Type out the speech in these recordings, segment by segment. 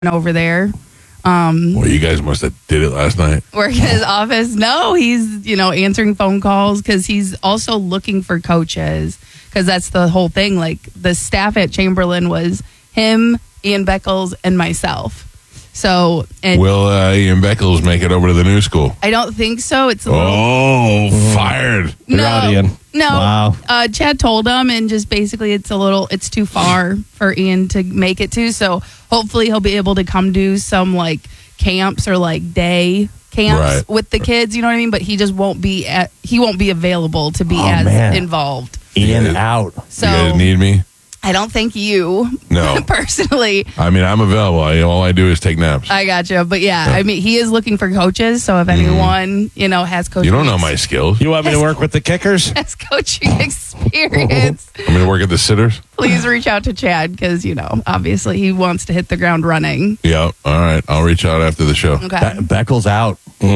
over there. Well, you guys must have did it last night. Work in his office. No, he's, answering phone calls because he's also looking for coaches because that's the whole thing. Like the staff at Chamberlain was him, Ian Beckles, and myself. So, and will Ian Beckles make it over to the new school? I don't think so. It's a little Fired. You're out, Ian. No. Wow. Chad told him, and just basically it's too far for Ian to make it to. So hopefully he'll be able to come do some like camps or like day camps with the kids. You know what I mean? But he just won't be available to be involved. Ian out. So you guys need me? I don't think you. No. Personally. I mean, I'm available. All I do is take naps. I gotcha. But I mean, he is looking for coaches. So if anyone, has coaching. You don't know my skills. You want me to work with the kickers? Has coaching experience. I'm going to work at the sitters? Please reach out to Chad because, obviously he wants to hit the ground running. Yeah. All right. I'll reach out after the show. Okay. Beckles out.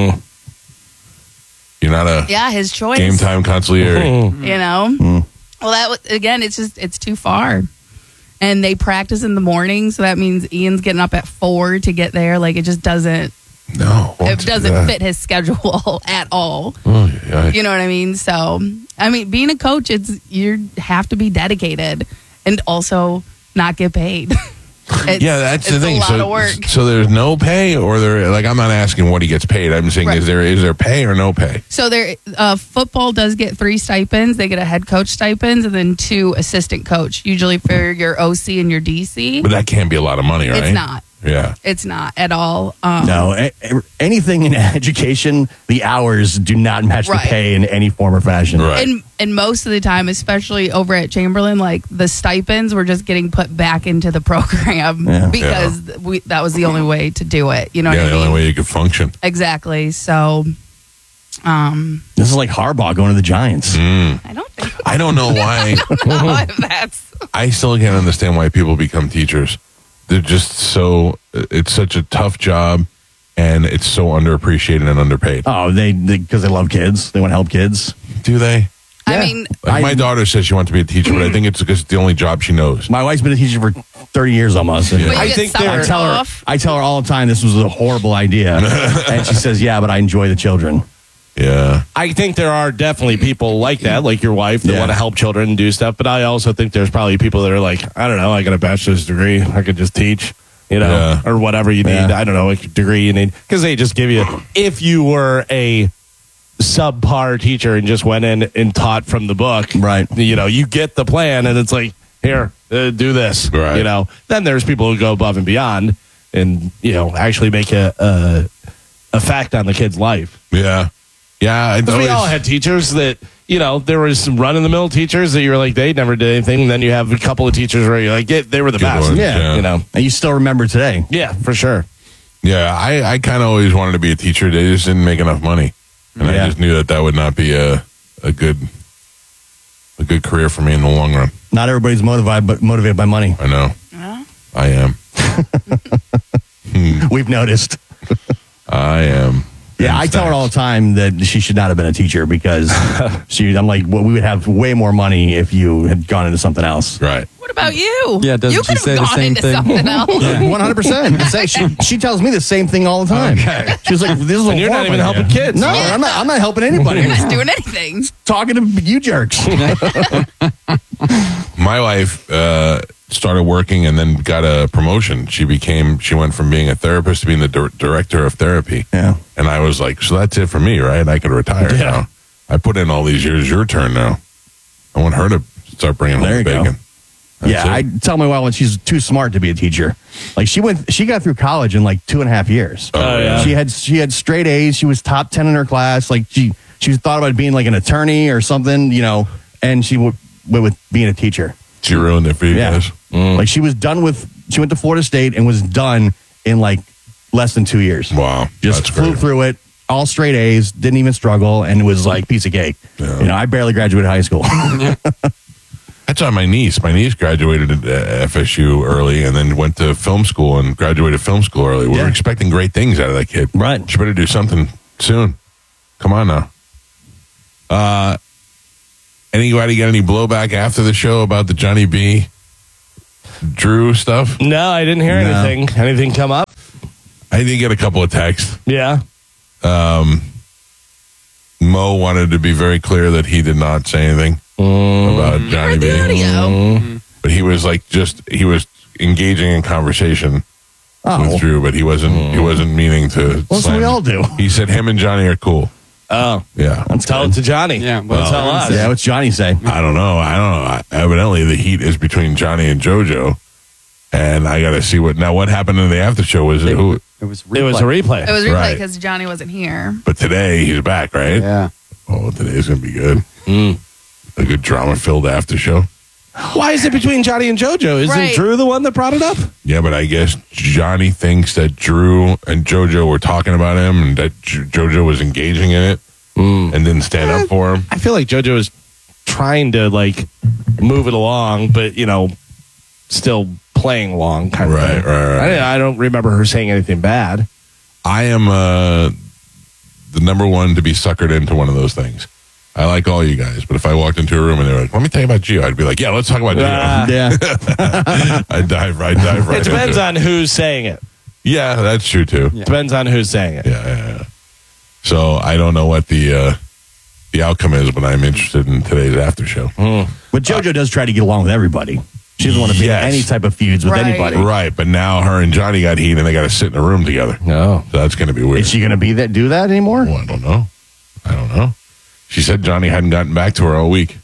You're not a his choice. game time consigliere. Well, again, it's too far. And they practice in the morning, so that means Ian's getting up at 4 to get there. Like, it just doesn't fit his schedule at all. Oh, yeah. You know what I mean? So, I mean, being a coach, you have to be dedicated and also not get paid. That's the thing. It's a lot of work. So there's no pay, or I'm not asking what he gets paid. I'm saying is there pay or no pay? So football does get 3 stipends. They get a head coach stipends and then 2 assistant coach, usually for your OC and your DC. But that can't be a lot of money, right? It's not. Yeah. It's not at all. No, anything in education, the hours do not match the pay in any form or fashion. Right. And most of the time, especially over at Chamberlain, like the stipends were just getting put back into the program because that was the only way to do it. You know what I mean? The only way you could function. Exactly. So, this is like Harbaugh going to the Giants. I don't think. I don't know why. I don't know if that's. I still can't understand why people become teachers. They're just it's such a tough job, and it's so underappreciated and underpaid. Oh, because they love kids. They want to help kids. Do they? I mean, my daughter says she wants to be a teacher, but I think it's because it's the only job she knows. My wife's been a teacher for 30 years almost. And I tell her all the time this was a horrible idea. And she says, yeah, but I enjoy the children. Yeah. I think there are definitely people like that, like your wife, that want to help children and do stuff. But I also think there's probably people that are like, I don't know, I got a bachelor's degree. I could just teach, or whatever you need. I don't know, a degree you need. Because they just give you, if you were a subpar teacher and just went in and taught from the book, right? You get the plan and it's like, here, do this, right? Then there's people who go above and beyond and, actually make a effect on the kid's life. Yeah. Yeah. We all had teachers that, there was some run-of-the-mill teachers that you were like, they never did anything. And then you have a couple of teachers where you're like, they were the best. Ones, And you still remember today. Yeah, for sure. Yeah, I kind of always wanted to be a teacher. They just didn't make enough money. And I just knew that would not be a good career for me in the long run. Not everybody's motivated by money. I know. Yeah. I am. We've noticed. I am. Yeah, I tell her all the time that she should not have been a teacher because I'm like, we would have way more money if you had gone into something else. Right. What about you? Yeah, doesn't you she say the same thing? 100%. She tells me the same thing all the time. Okay. She's like, "This is and you're not even helping kids." No, I'm not helping anybody. You're not doing anything. Talking to you jerks. My wife started working and then got a promotion. She went from being a therapist to being the director of therapy. Yeah. And I was like, so that's it for me, right? I could retire now. I put in all these years. Your turn now. I want her to start bringing home the bacon. I tell my wife when she's too smart to be a teacher. Like she got through college in like 2.5 years. Oh yeah. She had straight A's. She was top 10 in her class. Like she thought about being like an attorney or something, and she went with being a teacher. She ruined it for you guys. Like she went to Florida State and was done in like less than 2 years. Wow. Just flew through it, all straight A's, didn't even struggle, and it was like piece of cake. Yeah. I barely graduated high school. That's on my niece. My niece graduated at FSU early and then went to film school and graduated film school early. We were expecting great things out of that kid. Right. She better do something soon. Come on now. Anybody got any blowback after the show about the Johnny B Drew stuff? No, I didn't hear anything. Anything come up? I did get a couple of texts. Yeah. Mo wanted to be very clear that he did not say anything about Johnny B. But he was he was engaging in conversation with Drew, but he wasn't meaning to. Well, so we all do. He said him and Johnny are cool. Oh, yeah. Tell it to Johnny. Yeah, tell us. Yeah, what's Johnny say? I don't know. Evidently, the heat is between Johnny and JoJo, and I got to see what happened in the after show. Was it who? It was a replay. It was replay Right. because Johnny wasn't here. But today he's back, right? Yeah. Oh, today's gonna be good. A good drama-filled after show. Why is it between Johnny and JoJo? Isn't Right. Drew the one that brought it up? Yeah, but I guess Johnny thinks that Drew and JoJo were talking about him, and that JoJo was engaging in it and didn't stand up for him. I feel like JoJo is trying to move it along, but still playing along. Kind of thing. Right. I don't remember her saying anything bad. I am the number one to be suckered into one of those things. I like all you guys, but if I walked into a room and they were like, "Let me tell you about Gio," I'd be like, "Yeah, let's talk about Gio." Yeah. I dive right. It depends on who's saying it. Yeah, that's true too. Yeah. Depends on who's saying it. Yeah. So I don't know what the outcome is, but I'm interested in today's after show. But JoJo does try to get along with everybody. She doesn't want to be in any type of feuds with Right. anybody. Right, but now her and Johnny got heat, and they got to sit in a room together. No. So that's going to be weird. Is she going to do that anymore? Well, I don't know. She said Johnny hadn't gotten back to her all week.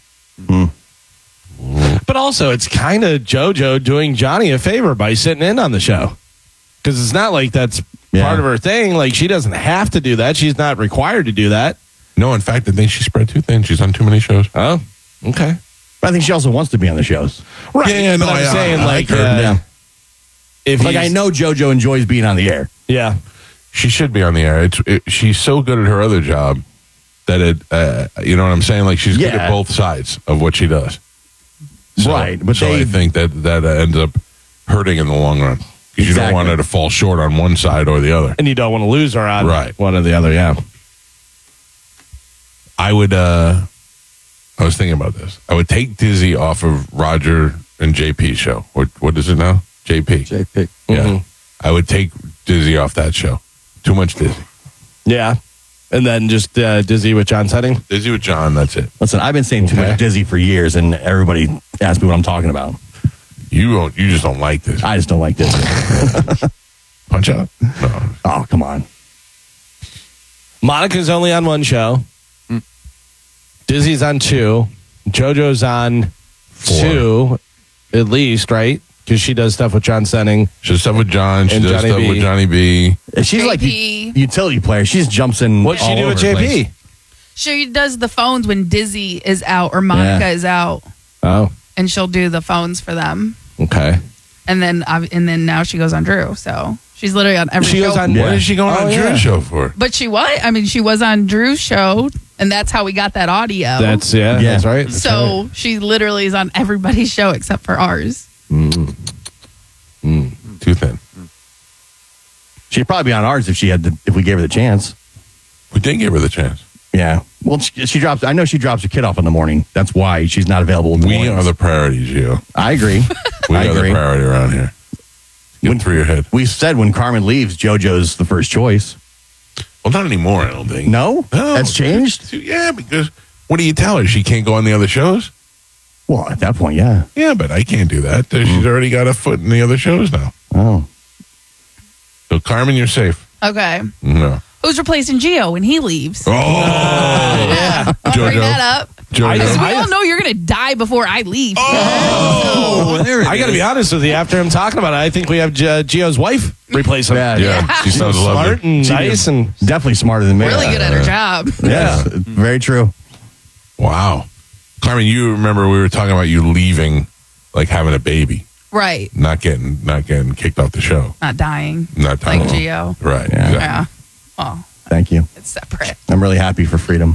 But also, it's kind of JoJo doing Johnny a favor by sitting in on the show. Because it's not like that's part of her thing. Like, she doesn't have to do that. She's not required to do that. No, in fact, I think she's spread too thin. She's on too many shows. Oh, okay. But I think she also wants to be on the shows. Right. Yeah, no, But I'm I saying, like her. if I know JoJo enjoys being on the air. Yeah. She should be on the air. She's so good at her other job that you know what I'm saying? Like, she's good at both sides of what she does. So, Right, but I think that ends up hurting in the long run. Because you don't want her to fall short on one side or the other. And you don't want to lose her on one or the other, yeah. I would, I was thinking about this. I would take Dizzy off of Roger and JP's show. What is it now? JP. JP. Yeah. I would take Dizzy off that show. Too much Dizzy. Yeah. And then just Dizzy with John Setting? Dizzy with John, that's it. Listen, I've been saying too much Dizzy for years, and everybody asks me what I'm talking about. You just don't like this. I just don't like Dizzy. Punch Out? No. Oh, come on. Monica's only on one show. Dizzy's on 2. JoJo's on 2, at least, right? Because she does stuff with John Senning. She does stuff with John. She And does Johnny stuff B. with Johnny B. She's JP. like a utility player. She just jumps in. What'd she all do with over the place. JP? She does the phones when Dizzy is out or Monica is out, Oh, and she'll do the phones for them. okay. And then now she goes on Drew. So she's literally on every She show. goes on. What is she going on Drew's show for? But she was on Drew's show, and that's how we got that audio. That's that's right. That's so she literally is on everybody's show except for ours. Too thin. She'd probably be on ours if we gave her the chance. We did give her the chance. Yeah. Well, she drops. I know she drops her kid off in the morning. That's why she's not available. In the We mornings. are the priority, Gio. I agree. We I are agree. the priority around here. Get through your head. We said when Carmen leaves, JoJo's the first choice. Well, not anymore, I don't think. No, No. that's changed. Yeah, because what do you tell her? She can't go on the other shows? Well, at that point, yeah. Yeah, but I can't do that. She's already got a foot in the other shows now. Oh, So, Carmen, you're safe. Okay. No. Who's replacing Gio when he leaves? Oh, Yeah. I'll bring JoJo. that up. JoJo. Because we all know you're going to die before I leave. Oh, there it I got to be honest with you. After him talking about it, I think we have Gio's wife replace him. Yeah, she sounds Smart lovely. and nice and definitely smarter than me. Really good at her job. Yeah, very true. Wow. Carmen, you remember we were talking about you leaving, like having a baby, Right. not getting kicked off the show. Not dying. Not Like talking Gio. Right. Yeah. Exactly. Yeah. Well, Thank you. it's separate. I'm really happy for freedom.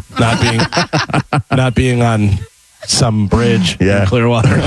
not being on some bridge in Clearwater.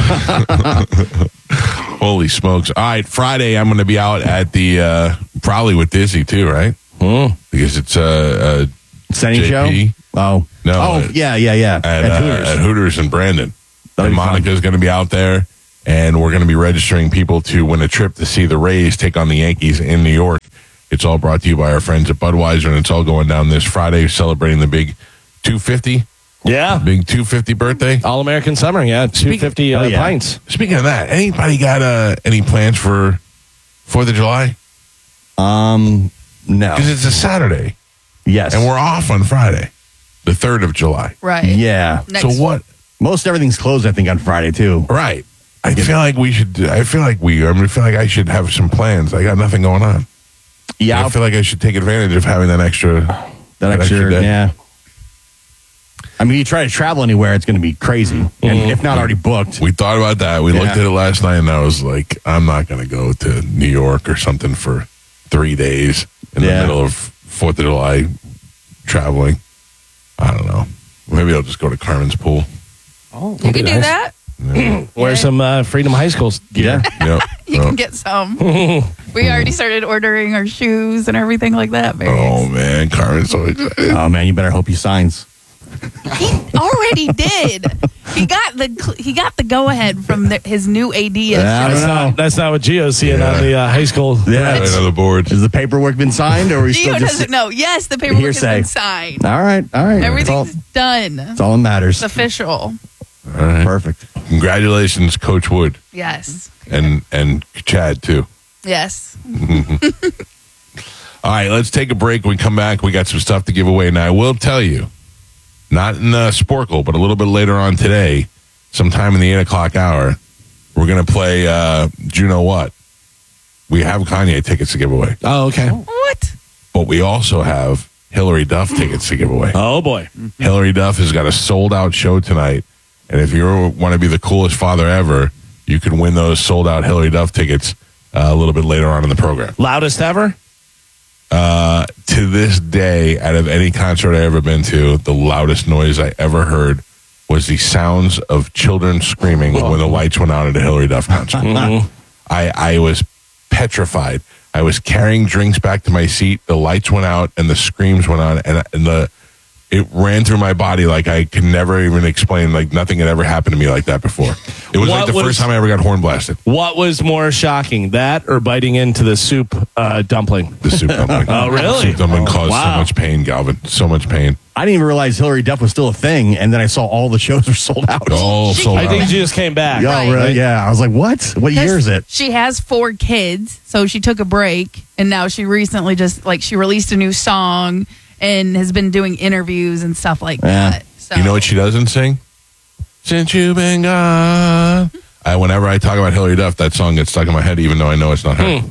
Holy smokes. All right, Friday I'm going to be out at the, probably with Dizzy too, right? Because it's Senning show? JP. Oh. No. Oh, yeah. At Hooters. At Hooters in Brandon. That'll And be fun. Monica's going to be out there. And we're going to be registering people to win a trip to see the Rays take on the Yankees in New York. It's all brought to you by our friends at Budweiser, and it's all going down this Friday, celebrating the big 250. Yeah. Big 250 birthday. All-American Summer, 250 pints. Speaking of that, anybody got any plans for 4th of July? No. Because it's a Saturday. Yes. And we're off on Friday, the 3rd of July. Right. Yeah. So what? Most everything's closed, I think, on Friday, too. Right. I feel like I should have some plans. I got nothing going on. Yeah. I feel like I should take advantage of having that extra day. Yeah. I mean, you try to travel anywhere, it's going to be crazy. And if not already booked. We thought about that. We looked at it last night, and I was like, I'm not going to go to New York or something for 3 days in the middle of 4th of July traveling. I don't know. Maybe I'll just go to Carmen's pool. Oh, you can do that. Yeah. Wear some Freedom High School gear. Yep. You can get some. We already started ordering our shoes and everything like that. Oh, man. Carmen's so excited. Oh, man, you better hope he signs. He already did. He got the go ahead from his new AD. That's not what Gio's seeing on the high school. Yeah, on the board. Has the paperwork been signed, or are we Gio still just doesn't know. Yes, the paperwork has been signed. All right. Everything's done. That's all that matters. It's official. All right. Perfect. Congratulations, Coach Wood. Yes. And Chad, too. Yes. All right, let's take a break. When we come back, we got some stuff to give away. Now, I will tell you, not in Sporkle, but a little bit later on today, sometime in the 8 o'clock hour, we're going to play Do You Know What? We have Kanye tickets to give away. Oh, okay. What? But we also have Hillary Duff tickets to give away. Oh, boy. Hillary Duff has got a sold-out show tonight. And if you want to be the coolest father ever, you can win those sold-out Hillary Duff tickets a little bit later on in the program. Loudest ever? To this day, out of any concert I ever been to, the loudest noise I ever heard was the sounds of children screaming when the lights went out at a Hillary Duff concert. I was petrified. I was carrying drinks back to my seat. The lights went out and the screams went on, and it ran through my body like I could never even explain. Like nothing had ever happened to me like that before. It was like the first time I ever got horn blasted. What was more shocking, that or biting into the soup dumpling? The soup dumpling. Oh, really? The soup dumpling caused so much pain, Galvin. So much pain. I didn't even realize Hillary Duff was still a thing, and then I saw all the shows were sold out. Oh, sold out. I think she just came back. Oh, really? Yeah. I was like, what? What year is it? She has 4 kids, so she took a break, and now she recently she released a new song and has been doing interviews and stuff like that. So. You know what she doesn't sing? Since you've been gone. Whenever I talk about Hillary Duff, that song gets stuck in my head, even though I know it's not her.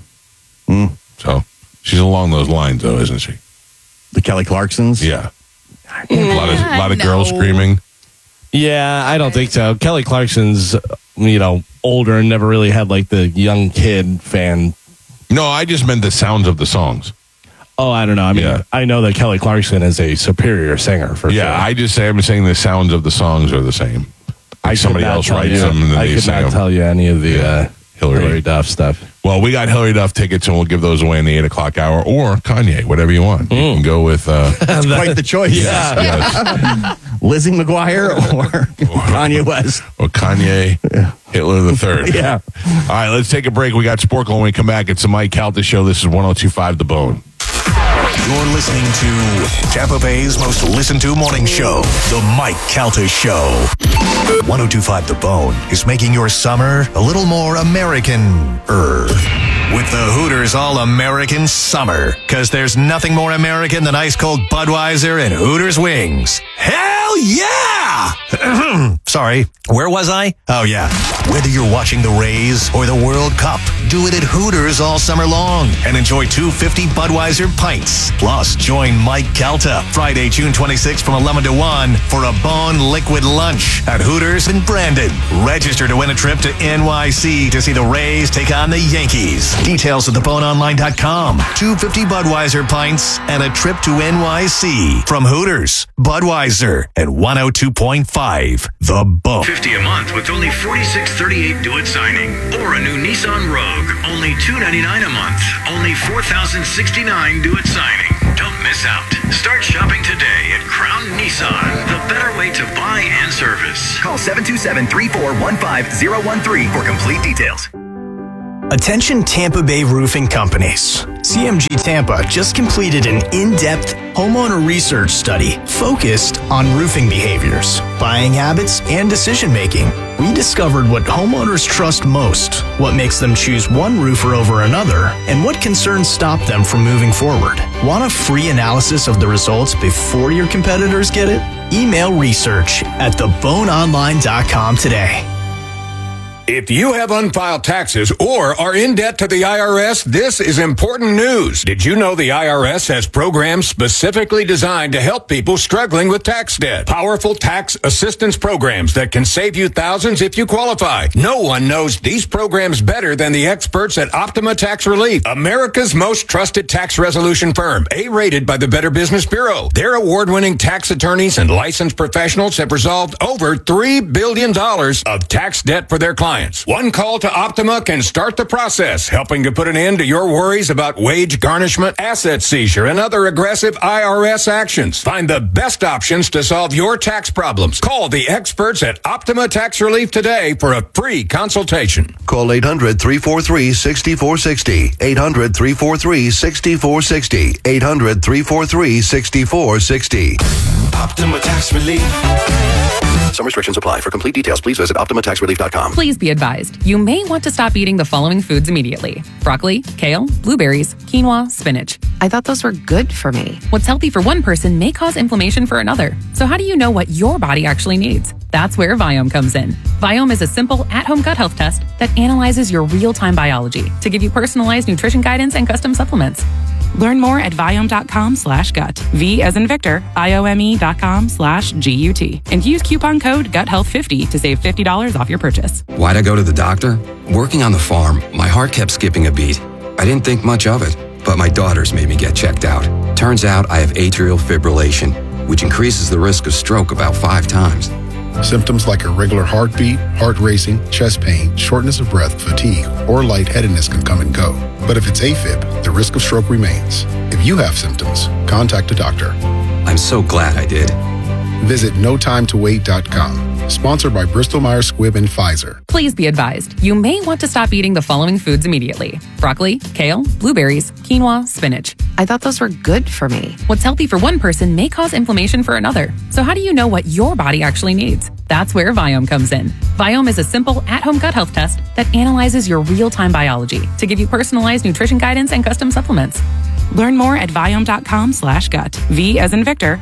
So she's along those lines, though, isn't she? The Kelly Clarksons? Yeah. A lot of girls screaming. Yeah, I don't think so. Kelly Clarkson's, older and never really had like the young kid fan. No, I just meant the sounds of the songs. Oh, I don't know. I mean, I know that Kelly Clarkson is a superior singer for sure. I just say I'm saying the sounds of the songs are the same. Somebody else writes them and then they sing them. I could not tell you any of the Hillary Duff stuff. Well, we got Hillary Duff tickets, and we'll give those away in the 8 o'clock hour, or Kanye, whatever you want. You can go with... That's quite the choice. Yes. Lizzie McGuire or Kanye West. Or Kanye Hitler the Third. Yeah. All right, let's take a break. We got Sporkle when we come back. It's the Mike Calta Show. This is 102.5 The Bone. You're listening to Tampa Bay's most listened to morning show, The Mike Calta Show. 102.5 The Bone is making your summer a little more American-er. With the Hooters All-American Summer. Because there's nothing more American than ice-cold Budweiser and Hooters wings. Hell yeah! Sorry, where was I? Oh, yeah. Whether you're watching the Rays or the World Cup, do it at Hooters all summer long and enjoy 250 Budweiser pints. Plus, join Mike Calta Friday, June 26th from 11 to 1 for a Bone Liquid Lunch at Hooters in Brandon. Register to win a trip to NYC to see the Rays take on the Yankees. Details at theboneonline.com. 250 Budweiser pints and a trip to NYC from Hooters, Budweiser, and 102.5 The Bone. $50 a month with only $46.38 due at signing. Or a new Nissan Rogue, only $299 a month. Only $4,069 due at signing. Don't miss out. Start shopping today at Crown Nissan, the better way to buy and service. Call 727-3415-013 for complete details. Attention Tampa Bay roofing companies. CMG Tampa just completed an in-depth homeowner research study focused on roofing behaviors, buying habits, and decision-making. We discovered what homeowners trust most, what makes them choose one roofer over another, and what concerns stop them from moving forward. Want a free analysis of the results before your competitors get it? Email research at theboneonline.com today. If you have unfiled taxes or are in debt to the IRS, this is important news. Did you know the IRS has programs specifically designed to help people struggling with tax debt? Powerful tax assistance programs that can save you thousands if you qualify. No one knows these programs better than the experts at Optima Tax Relief, America's most trusted tax resolution firm, A-rated by the Better Business Bureau. Their award-winning tax attorneys and licensed professionals have resolved over $3 billion of tax debt for their clients. One call to Optima can start the process, helping to put an end to your worries about wage garnishment, asset seizure, and other aggressive IRS actions. Find the best options to solve your tax problems. Call the experts at Optima Tax Relief today for a free consultation. Call 800-343-6460. 800-343-6460. 800-343-6460. Optima Tax Relief. Some restrictions apply. For complete details, please visit OptimaTaxRelief.com. Please be advised, you may want to stop eating the following foods immediately: broccoli, kale, blueberries, quinoa, spinach. I thought those were good for me. What's healthy for one person may cause inflammation for another. So how do you know what your body actually needs? That's where Viome comes in. Viome is a simple at-home gut health test that analyzes your real-time biology to give you personalized nutrition guidance and custom supplements. Learn more at Viome.com/gut. V as in Victor, IOME.com/GUT. And use coupon code GUTHEALTH50 to save $50 off your purchase. Why'd I go to the doctor? Working on the farm, my heart kept skipping a beat. I didn't think much of it, but my daughters made me get checked out. Turns out I have atrial fibrillation, which increases the risk of stroke about 5 times. Symptoms like irregular heartbeat, heart racing, chest pain, shortness of breath, fatigue, or lightheadedness can come and go. But if it's AFib, the risk of stroke remains. If you have symptoms, contact a doctor. I'm so glad I did. Visit notimetowait.com. Sponsored by Bristol-Myers Squibb and Pfizer. Please be advised, you may want to stop eating the following foods immediately: broccoli, kale, blueberries, quinoa, spinach. I thought those were good for me. What's healthy for one person may cause inflammation for another. So how do you know what your body actually needs? That's where Viome comes in. Viome is a simple at-home gut health test that analyzes your real-time biology to give you personalized nutrition guidance and custom supplements. Learn more at Viome.com/gut. V as in Victor,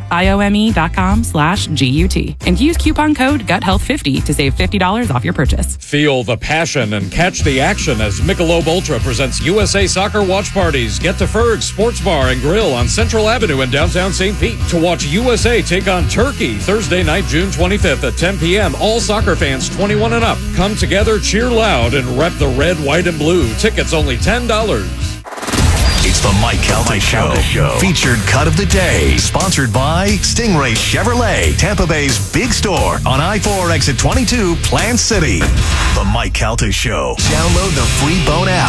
IOME.com/GUT. And use coupon code GUTHEALTH50 to save $50 off your purchase. Feel the passion and catch the action as Michelob Ultra presents USA Soccer Watch Parties. Get to Ferg's Sports Bar and Grill on Central Avenue in downtown St. Pete to watch USA take on Turkey Thursday night, June 25th at 10 p.m. All soccer fans 21 and up. Come together, cheer loud, and rep the red, white, and blue. Tickets only $10. It's the Mike Calta Show. Featured cut of the day. Sponsored by Stingray Chevrolet, Tampa Bay's big store on I-4 exit 22, Plant City. The Mike Calta Show. Download the free Bone app.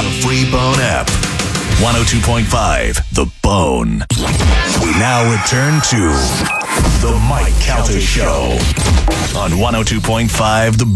102.5 The Bone. We now return to the Mike Calta Show on 102.5 The